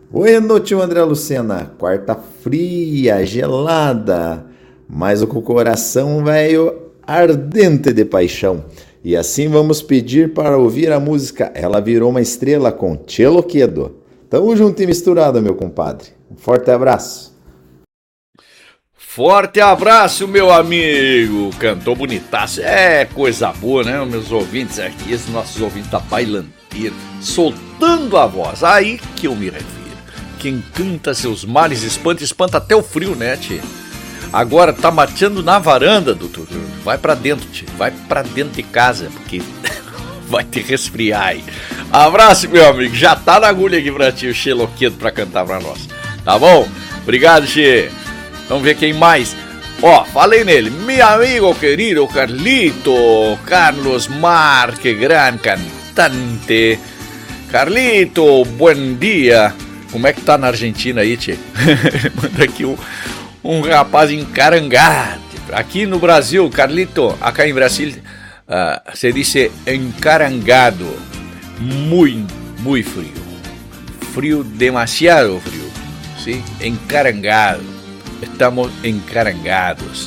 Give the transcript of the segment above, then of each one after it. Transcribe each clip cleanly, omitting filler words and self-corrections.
Oi, noite, André Lucena. Quarta fria, gelada, mas com o coração velho ardente de paixão. E assim vamos pedir para ouvir a música Ela Virou uma Estrela com Tchelo Quedo. Tamo junto e misturado, meu compadre. Um forte abraço. Forte abraço, meu amigo. Cantou bonitaço. É coisa boa, né? Meus ouvintes aqui, esses nossos ouvintes da bailanteira, soltando a voz. Aí que eu me refiro. Quem canta seus males espanta até o frio, né, tchê? Agora tá mateando na varanda, doutor. Vai pra dentro, tchê. Vai pra dentro de casa, porque vai te resfriar aí. Abraço, meu amigo. Já tá na agulha aqui pra ti, o Xeloquedo, pra cantar pra nós. Tá bom? Obrigado, tchê. Vamos ver quem mais. Ó, falei nele. Meu amigo querido Carlito. Carlos Marque, gran cantante. Carlito, bom dia. Como é que tá na Argentina aí, tchê? Manda aqui um rapaz encarangado. Aqui no Brasil, Carlito, acá em Brasil, se diz encarangado. Muito frio. Frio, demasiado frio. ¿Sí? Encarangado. Estamos encarangados.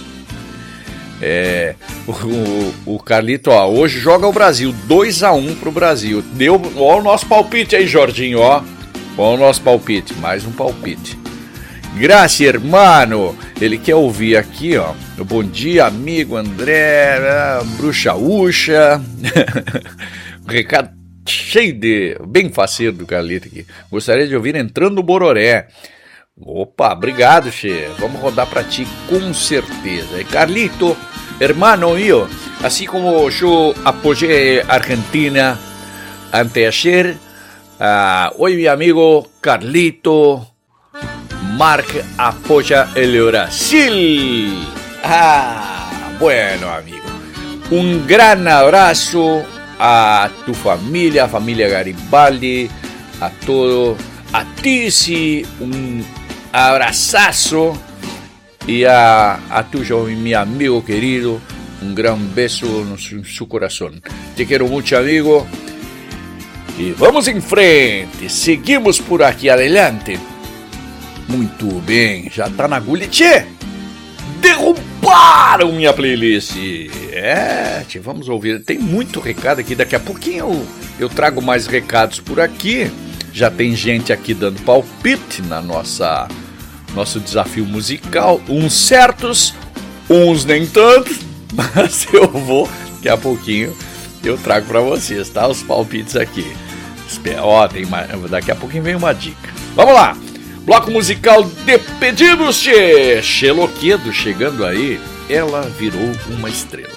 O Carlito, ó, hoje joga o Brasil. 2-1 pro Brasil. Deu, ó o nosso palpite aí, Jorginho, ó. Ó o nosso palpite, mais um palpite. Graças, hermano. Ele quer ouvir aqui, ó. Bom dia, amigo André, bruxa uxa. Recado cheio de... bem faceiro do Carlito aqui. Gostaria de ouvir Entrando no Bororé. Opa, obrigado, che. Vamos rodar pra ti com certeza. Carlito, hermano mío, assim como eu apoiei a Argentina anteayer, hoy mi amigo Carlito Marc apoya el Brasil. Bueno, amigo, un gran abrazo a tu familia, a familia Garibaldi, a todo, a Tizi, un abrazazo, y a tuyo, mi amigo querido, un gran beso en su corazón. Te quiero mucho, amigo. E vamos em frente, seguimos por aqui adelante. Muito bem, já tá na agulha. Tchê, derrubaram minha playlist. Tchê, vamos ouvir. Tem muito recado aqui, daqui a pouquinho eu trago mais recados por aqui. Já tem gente aqui dando palpite na nosso desafio musical. Uns certos, uns nem tantos, mas eu vou, daqui a pouquinho eu trago pra vocês, tá? Os palpites aqui. Ó, tem mais, daqui a pouquinho vem uma dica. Vamos lá, bloco musical de pedidos, Xeloquedo chegando aí. Ela virou uma estrela.